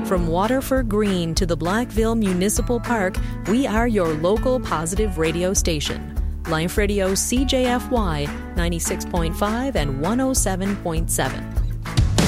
From Waterford Green to the Blackville Municipal Park, we are your local positive radio station. Life Radio CJFY 96.5 and 107.7.